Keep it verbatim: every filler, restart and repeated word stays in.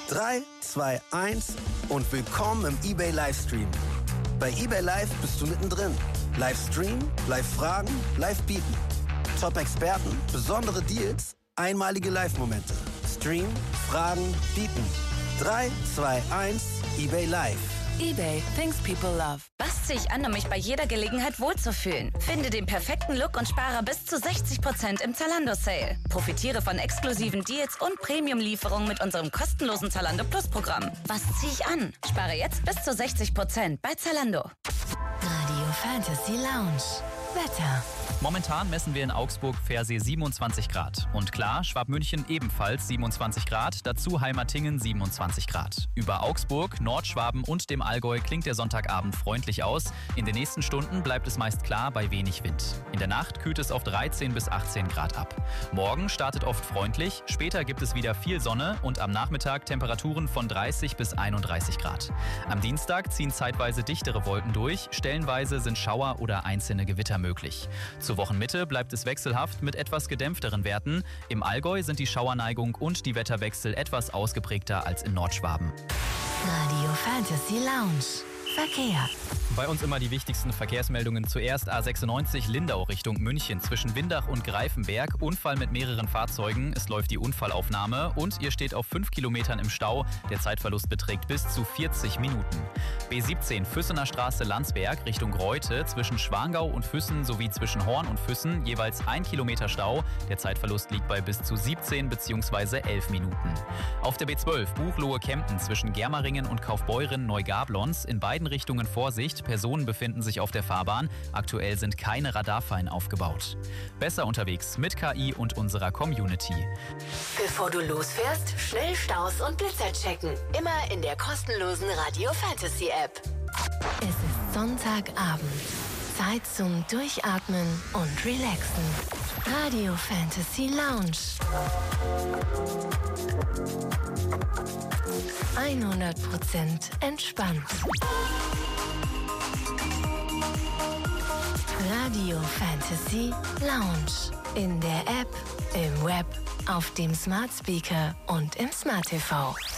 drei, zwei, eins und willkommen im eBay Livestream. Bei eBay Live bist du mittendrin. Live streamen, live fragen, live bieten. Top-Experten, besondere Deals, einmalige Live-Momente. Stream, fragen, bieten. drei, zwei, eins, eBay Live. eBay, things people love. Was ziehe ich an, um mich bei jeder Gelegenheit wohlzufühlen? Finde den perfekten Look und spare bis zu sechzig Prozent im Zalando-Sale. Profitiere von exklusiven Deals und Premium-Lieferungen mit unserem kostenlosen Zalando Plus-Programm. Was ziehe ich an? Spare jetzt bis zu sechzig Prozent bei Zalando. Radio Fantasy Lounge. Wetter. Momentan messen wir in Augsburg Pfersee siebenundzwanzig Grad. Und klar, Schwabmünchen ebenfalls siebenundzwanzig Grad, dazu Heimatingen siebenundzwanzig Grad. Über Augsburg, Nordschwaben und dem Allgäu klingt der Sonntagabend freundlich aus. In den nächsten Stunden bleibt es meist klar bei wenig Wind. In der Nacht kühlt es auf dreizehn bis achtzehn Grad ab. Morgen startet oft freundlich, später gibt es wieder viel Sonne und am Nachmittag Temperaturen von dreißig bis einunddreißig Grad. Am Dienstag ziehen zeitweise dichtere Wolken durch, stellenweise sind Schauer oder einzelne Gewitter möglich. Zur Wochenmitte bleibt es wechselhaft mit etwas gedämpfteren Werten. Im Allgäu sind die Schauerneigung und die Wetterwechsel etwas ausgeprägter als in Nordschwaben. Radio Fantasy Lounge. Verkehr. Bei uns immer die wichtigsten Verkehrsmeldungen. Zuerst A sechsundneunzig Lindau Richtung München zwischen Windach und Greifenberg. Unfall mit mehreren Fahrzeugen. Es läuft die Unfallaufnahme und ihr steht auf fünf Kilometern im Stau. Der Zeitverlust beträgt bis zu vierzig Minuten. B siebzehn Füssener Straße Landsberg Richtung Reute zwischen Schwangau und Füssen sowie zwischen Horn und Füssen jeweils ein Kilometer Stau. Der Zeitverlust liegt bei bis zu siebzehn bzw. elf Minuten. Auf der B zwölf Buchloe-Kempten zwischen Germeringen und Kaufbeuren-Neugablons in beiden Richtungen Vorsicht. Personen befinden sich auf der Fahrbahn. Aktuell sind keine Radarfallen aufgebaut. Besser unterwegs mit K I und unserer Community. Bevor du losfährst, schnell Staus und Blitzer checken. Immer in der kostenlosen Radio Fantasy App. Es ist Sonntagabend. Zeit zum Durchatmen und Relaxen. Radio Fantasy Lounge. hundert Prozent entspannt. Radio Fantasy Lounge. In der App, im Web, auf dem Smart Speaker und im Smart T V.